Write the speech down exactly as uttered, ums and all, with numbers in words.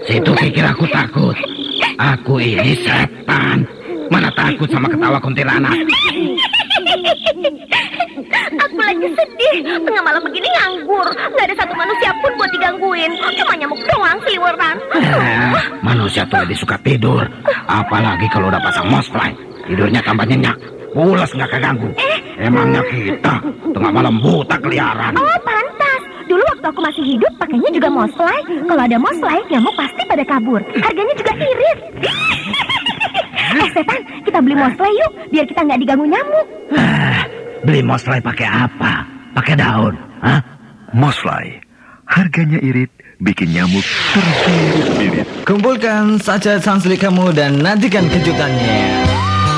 Situ pikir aku takut. Aku ini setan. Mana takut sama ketawa kuntilanak. Aku lagi sedih. Tengah malam begini nganggur. Gak ada satu manusia pun buat digangguin. Cuma nyamuk doang seliweran. Eh, manusia tuh lebih suka tidur. Apalagi kalau udah pasang mosply. Tidurnya tambah nyenyak. Pulas gak keganggu. Eh. Emangnya kita tengah malam buta keliaran. Oh, pantas. Dulu waktu aku masih hidup pakainya juga moslay. Kalau ada moslay, nyamuk pasti pada kabur. Harganya juga irit. Eh, setan, kita beli moslay yuk, biar kita nggak diganggu nyamuk. Beli moslay pakai apa? Pakai daun? Hah? Moslay, harganya irit, bikin nyamuk terbirit-birit. Kumpulkan saja sansli kamu dan nantikan kejutannya.